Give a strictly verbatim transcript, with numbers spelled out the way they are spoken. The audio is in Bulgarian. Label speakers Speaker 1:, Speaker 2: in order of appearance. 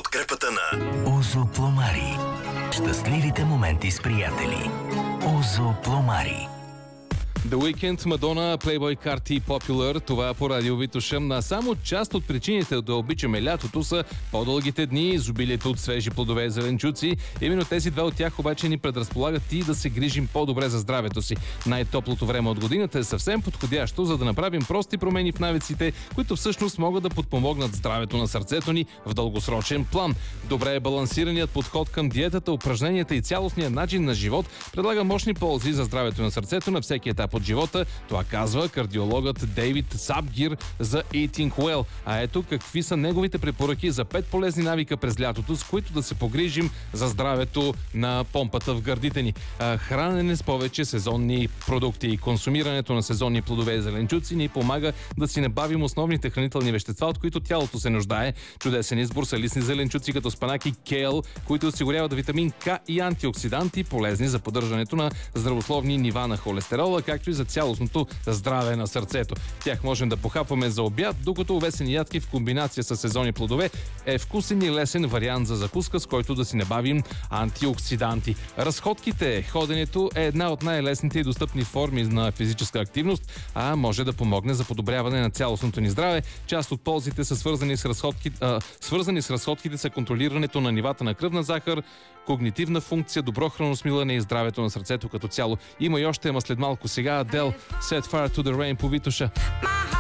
Speaker 1: подкрепата на
Speaker 2: Озо Пломари. Щастливите моменти с приятели. Озо Пломари.
Speaker 3: The Weeknd, Madonna, Playboy Carti, Popular. Това по радио Витоша. На само част от причините да обичаме лятото са по-дългите дни, изобилието от свежи плодове и зеленчуци. Именно тези две от тях обаче ни предразполагат и да се грижим по-добре за здравето си. Най-топлото време от годината е съвсем подходящо, за да направим прости промени в навиците, които всъщност могат да подпомогнат здравето на сърцето ни в дългосрочен план. Добре е балансираният подход към диетата, упражненията и цялостния начин на живот предлага мощни ползи за здравето на сърцето на всеки етап от живота. Това казва кардиологът Дейвид Сапгир за Eating Well. А ето какви са неговите препоръки за пет полезни навика през лятото, с които да се погрижим за здравето на помпата в гърдите ни. Хранене с повече сезонни продукти и консумирането на сезонни плодове и зеленчуци ни помага да си набавим основните хранителни вещества, от които тялото се нуждае. Чудесен избор са листни зеленчуци като спанак и кейл, които осигуряват витамин К и антиоксиданти, полезни за поддържането на здравословни нива на холестерола, както и за цялостното здраве на сърцето. Тях можем да похапваме за обяд, докато овесени ядки в комбинация с сезонни плодове е вкусен и лесен вариант за закуска, с който да си набавим антиоксиданти. Разходките. Ходенето е една от най-лесните и достъпни форми на физическа активност, а може да помогне за подобряване на цялостното ни здраве. Част от ползите са свързани с разходки, а, свързани с разходките са контролирането на нивата на кръвна захар, когнитивна функция, добро храносмилане и здравето на сърцето като цяло. Има и още, ама след малко сега Адел, Set Fire to the Rain по Витоша.